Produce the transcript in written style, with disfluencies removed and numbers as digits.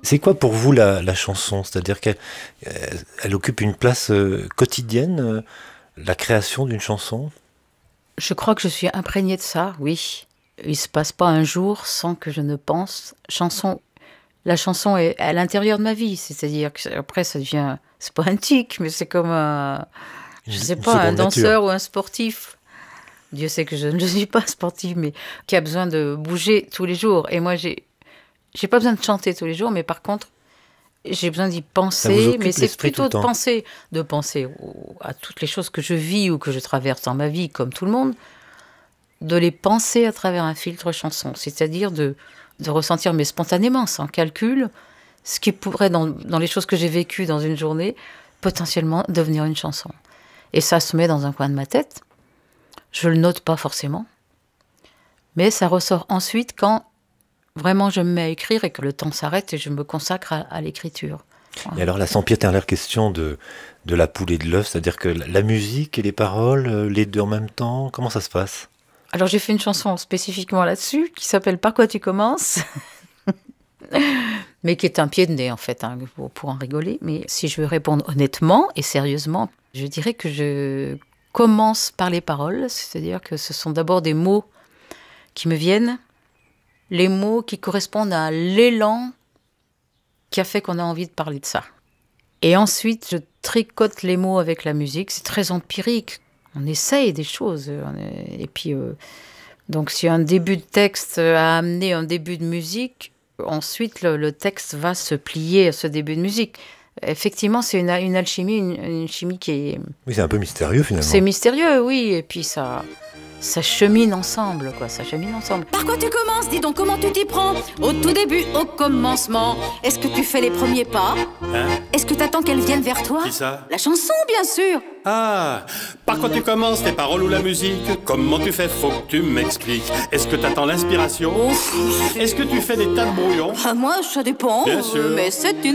C'est quoi pour vous la chanson? C'est-à-dire qu'elle elle occupe une place quotidienne, la création d'une chanson? Je crois que je suis imprégnée de ça, oui. Il se passe pas un jour sans que je ne pense chanson. La chanson est à l'intérieur de ma vie, c'est-à-dire que après ça devient, c'est pas un tic, mais c'est comme un, je sais Une pas, un seconde nature. danseur ou un sportif. Dieu sait que je ne suis pas sportive, mais qui a besoin de bouger tous les jours. Et moi, j'ai pas besoin de chanter tous les jours, mais par contre, j'ai besoin d'y Ça vous penser. Mais occupe c'est l'esprit tout le plutôt temps. de penser à toutes les choses que je vis ou que je traverse dans ma vie, comme tout le monde, de les penser à travers un filtre chanson, c'est-à-dire de ressentir, mais spontanément, sans calcul, ce qui pourrait, dans les choses que j'ai vécues dans une journée, potentiellement devenir une chanson. Et ça se met dans un coin de ma tête. Je le note pas forcément, mais ça ressort ensuite quand vraiment je me mets à écrire et que le temps s'arrête et je me consacre à l'écriture. Et Voilà. alors là, sans pied l'air question de la poule et de l'œuf, c'est-à-dire que la musique et les paroles, les deux en même temps, comment ça se passe? Alors j'ai fait une chanson spécifiquement là-dessus qui s'appelle Par quoi tu commences, mais qui est un pied de nez en fait, hein, pour en rigoler. Mais si je veux répondre honnêtement et sérieusement, je dirais que je commence par les paroles, c'est-à-dire que ce sont d'abord des mots qui me viennent, les mots qui correspondent à l'élan qui a fait qu'on a envie de parler de ça. Et ensuite, je tricote les mots avec la musique, c'est très empirique. On essaye des choses. Et puis, donc si un début de texte a amené un début de musique, ensuite le texte va se plier à ce début de musique. Effectivement, c'est une alchimie, une chimie qui est... Oui, c'est un peu mystérieux C'est finalement. mystérieux, oui, et puis ça chemine ensemble, quoi, ça chemine ensemble. Par quoi tu commences? Dis donc comment tu t'y prends? Au tout début, au commencement. Est-ce que tu fais les premiers pas? Hein? Est-ce que t'attends qu'elle vienne vers toi? Qui ça? La chanson, bien sûr. Ah, par quoi tu commences, tes paroles ou la musique? Comment tu fais? Faut que tu m'expliques. Est-ce que t'attends l'inspiration? Ouf. Est-ce que tu fais des tas de brouillons? Moi, ça dépend. Bien sûr. Mais c'est une